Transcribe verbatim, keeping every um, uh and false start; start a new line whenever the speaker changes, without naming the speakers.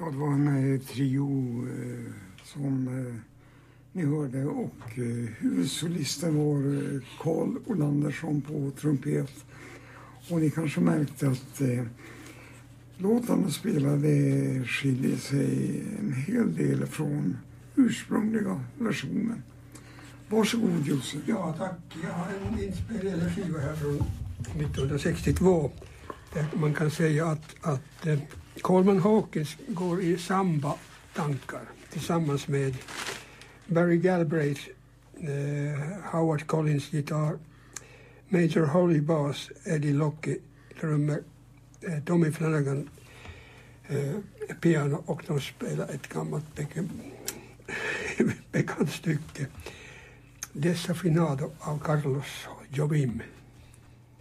Ja, det var en eh, trio eh, som eh, ni hörde och eh, huvudsolisten var eh, Carl Olandersson på trumpet. Och ni kanske märkte att eh, låtarna spelade skiljer sig en hel del från ursprungliga versionen. Varsågod Josef.
Ja tack, jag har en inspelad skiva här från nittonhundrasextiotvå. Där man kan säga att, att eh, Coleman Hawkins går i samba-tankar tillsammans med Barry Galbraith, eh, Howard Collins gitarr, Major Holly bass, Eddie Locke trummor, eh, Tommy Flanagan eh, piano, och de spelar ett gammalt be- bekant stycke, Desafinado av Carlos Jobim.